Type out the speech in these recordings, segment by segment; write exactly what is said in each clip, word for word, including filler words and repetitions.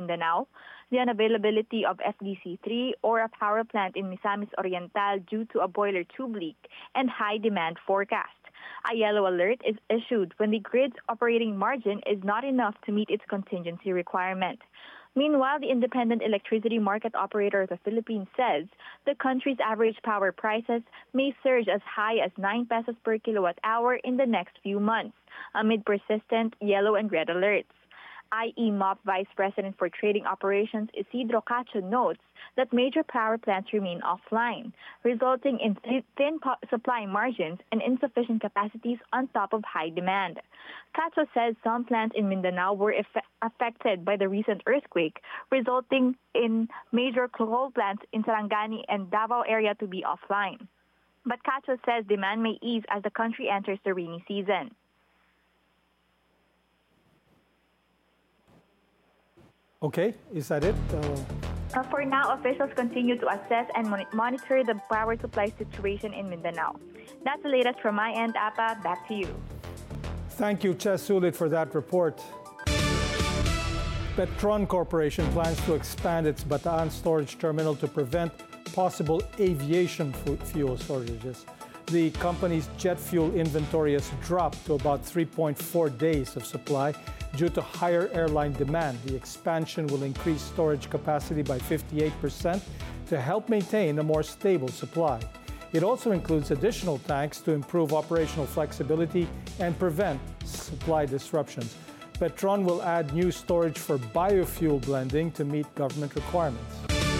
Mindanao, the unavailability of F D C three or a power plant in Misamis Oriental due to a boiler tube leak, and high demand forecast. A yellow alert is issued when the grid's operating margin is not enough to meet its contingency requirement. Meanwhile, the Independent Electricity Market Operator of the Philippines says the country's average power prices may surge as high as nine pesos per kilowatt hour in the next few months, amid persistent yellow and red alerts. I E M O P Vice President for Trading Operations Isidro Cacho notes that major power plants remain offline, resulting in th- thin po- supply margins and insufficient capacities on top of high demand. Cacho says some plants in Mindanao were eff- affected by the recent earthquake, resulting in major coal plants in Sarangani and Davao area to be offline. But Cacho says demand may ease as the country enters the rainy season. Okay, is that it? Uh... Uh, for now, officials continue to assess and mon- monitor the power supply situation in Mindanao. That's the latest from my end, Apa. Back to you. Thank you, Ches Sulit, for that report. Petron Corporation plans to expand its Bataan storage terminal to prevent possible aviation fuel shortages. The company's jet fuel inventory has dropped to about three point four days of supply due to higher airline demand. The expansion will increase storage capacity by fifty-eight percent to help maintain a more stable supply. It also includes additional tanks to improve operational flexibility and prevent supply disruptions. Petron will add new storage for biofuel blending to meet government requirements.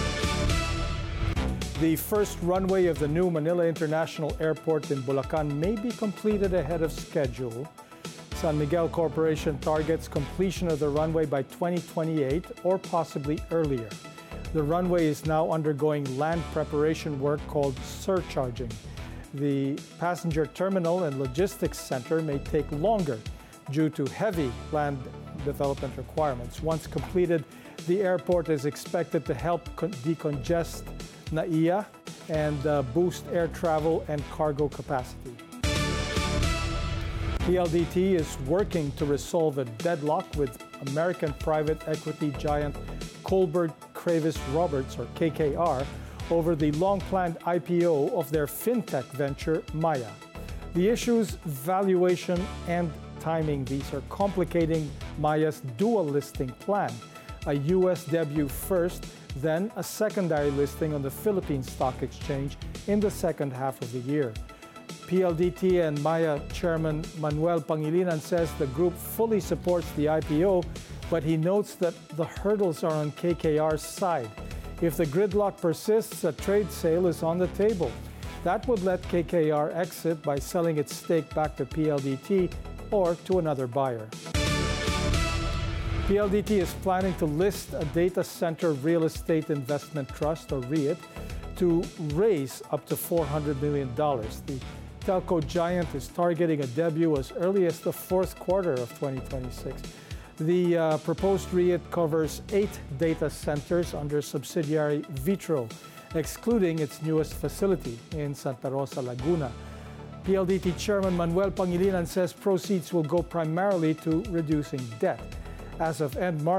The first runway of the new Manila International Airport in Bulacan may be completed ahead of schedule. San Miguel Corporation targets completion of the runway by twenty twenty-eight or possibly earlier. The runway is now undergoing land preparation work called surcharging. The passenger terminal and logistics center may take longer due to heavy land development requirements. Once completed, the airport is expected to help decongest N A I A and uh, boost air travel and cargo capacity. P L D T is working to resolve a deadlock with American private equity giant Colbert Kravis Roberts, or K K R, over the long-planned I P O of their fintech venture, Maya. The issues, valuation and timing, these are complicating Maya's dual listing plan, a U S debut first, then a secondary listing on the Philippine Stock Exchange in the second half of the year. P L D T and Maya chairman Manuel Pangilinan says the group fully supports the I P O, but he notes that the hurdles are on K K R's side. If the gridlock persists, a trade sale is on the table. That would let K K R exit by selling its stake back to P L D T or to another buyer. P L D T is planning to list a data center real estate investment trust, or REIT, to raise up to four hundred million dollars. The telco giant is targeting a debut as early as the fourth quarter of twenty twenty-six. The uh, proposed REIT covers eight data centers under subsidiary Vitro, excluding its newest facility in Santa Rosa, Laguna. P L D T Chairman Manuel Pangilinan says proceeds will go primarily to reducing debt. As of end March,